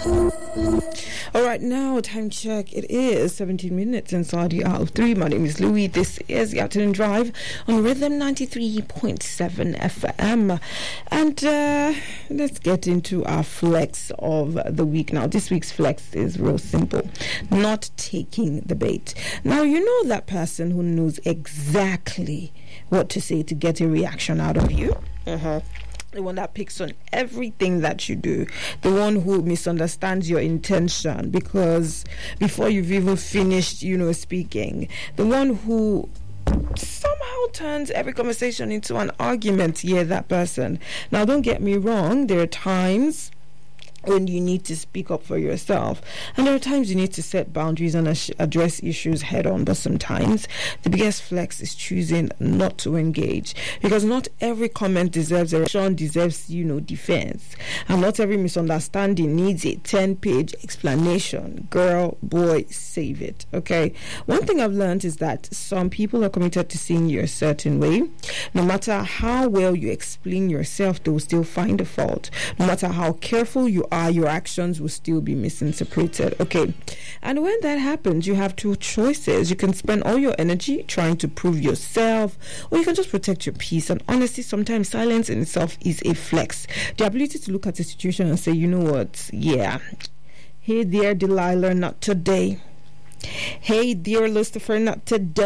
All right, now time check. It is 17 minutes inside the hour of 3. My name is Louis. This is the Afternoon Drive on Rhythm 93.7 FM. And let's get into our flex of the week. Now, this week's flex is real simple. Not taking the bait. Now, you know that person who knows exactly what to say to get a reaction out of you? The one that picks on everything that you do, the one who misunderstands your intention because before you've even finished, speaking, the one who somehow turns every conversation into an argument. Yeah, that person. Now, don't get me wrong, there are times when you need to speak up for yourself, and there are times you need to set boundaries and address issues head on. But sometimes the biggest flex is choosing not to engage, because not every comment deserves a reaction, deserves defense, and not every misunderstanding needs a 10-page explanation. Girl, boy, save it. Okay, one thing I've learned is that some people are committed to seeing you a certain way. No matter how well you explain yourself, they will still find a fault. No matter how careful you are, your actions will still be misinterpreted. Okay, and when that happens, you have two choices. You can spend all your energy trying to prove yourself, or you can just protect your peace. And honestly, sometimes silence in itself is a flex. The ability to look at a situation and say, you know what, yeah, hey there Delilah, not today. Hey dear Lucifer, not today.